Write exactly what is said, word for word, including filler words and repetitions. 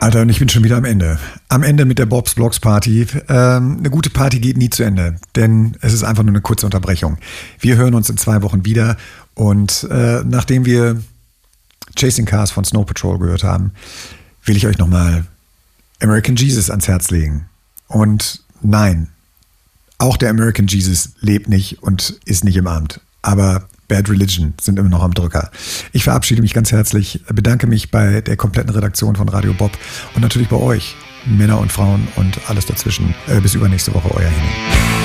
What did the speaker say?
Alter, und ich bin schon wieder am Ende. Am Ende mit der Bob's Blogs Party. Ähm, eine gute Party geht nie zu Ende, denn es ist einfach nur eine kurze Unterbrechung. Wir hören uns in zwei Wochen wieder und äh, nachdem wir Chasing Cars von Snow Patrol gehört haben, will ich euch nochmal American Jesus ans Herz legen. Und nein, auch der American Jesus lebt nicht und ist nicht im Amt. Aber Bad Religion sind immer noch am Drücker. Ich verabschiede mich ganz herzlich, bedanke mich bei der kompletten Redaktion von Radio Bob und natürlich bei euch, Männer und Frauen und alles dazwischen. Bis übernächste Woche, euer Henning.